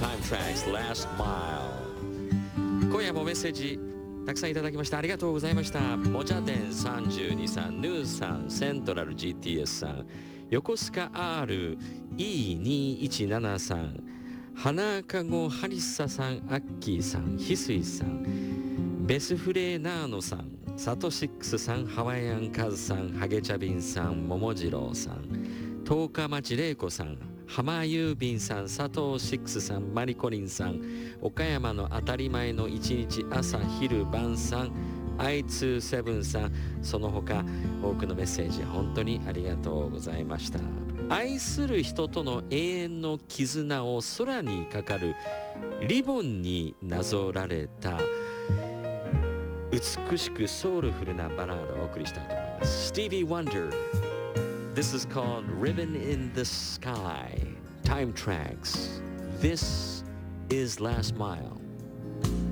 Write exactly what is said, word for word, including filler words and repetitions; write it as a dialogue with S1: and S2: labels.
S1: Time Tracks Last Mile。 今夜もメッセージたくさんいただきました。ありがとうございました。モジャデンさんじゅうにさん、ヌーさん、セントラル ジーティーエス さん、横須賀 アールイーにーいちなな さん、花かごハリッサさん、アッキーさん、ヒスイさん、ベスフレーナーノさん、サトシックスさん、ハワイアンカズさん、ハゲチャビンさん、桃次郎さん、十日町玲子さん、浜郵便さん、佐藤シックスさん、マリコリンさん、岡山の当たり前の一日朝昼晩さん、アイツーセブン さん、その他多くのメッセージ本当にありがとうございました。愛する人との永遠の絆を空にかかるリボンになぞられた美しくソウルフルなバラードをお送りしたいと思います。 Stevie Wonder, This is called Ribbon in the Sky. Time Tracks. This is Last Mile.